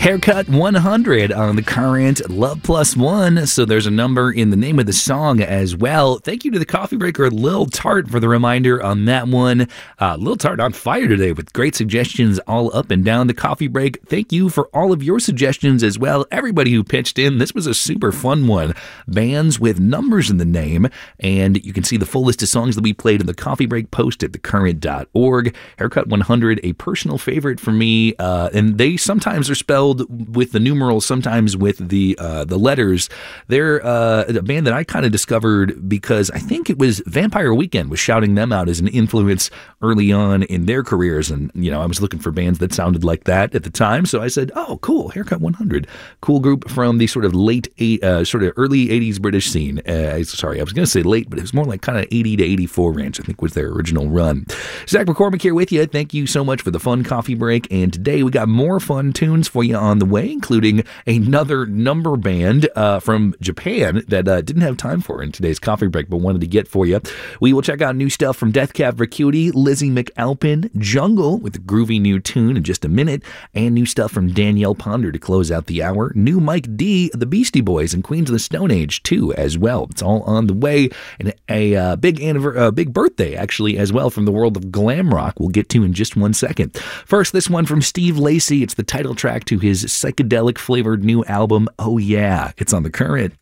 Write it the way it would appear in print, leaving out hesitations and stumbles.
Haircut 100 on the current Love Plus One. So there's a number in the name of the song as well. Thank you to the Coffee Breaker Lil Tart for the reminder on that one. Lil Tart on fire today with great suggestions all up and down the coffee break. Thank you for all of your suggestions as well. Everybody who pitched in. This was a super fun one. Bands with numbers in the name. And you can see the full list of songs that we played in the Coffee Break post at thecurrent.org. Haircut 100, a personal favorite for me. And they sometimes are spelled with the numerals, sometimes with the letters. They're a band that I kind of discovered because I think it was Vampire Weekend was shouting them out as an influence early on in their careers. And, you know, I was looking for bands that sounded like that at the time. So I said, oh, cool, Haircut 100. Cool group from the sort of early 80s British scene. Sorry, I was going to say late, but it was more like kind of 80 to 84 range, I think was their original run. Zach McCormick here with you. Thank you so much for the fun coffee break. And today we got more fun tunes for you on the way, including another number band from Japan that didn't have time for in today's coffee break, but wanted to get for you. We will check out new stuff from Death Cab for Cutie, Lizzie McAlpin, Jungle with a groovy new tune in just a minute, and new stuff from Danielle Ponder to close out the hour. New Mike D, the Beastie Boys, and Queens of the Stone Age too as well. It's all on the way, and a big birthday actually as well from the world of glam rock we'll get to in just 1 second. First, this one from Steve Lacy. It's the title track to his psychedelic flavored new album, Oh Yeah. It's on the current.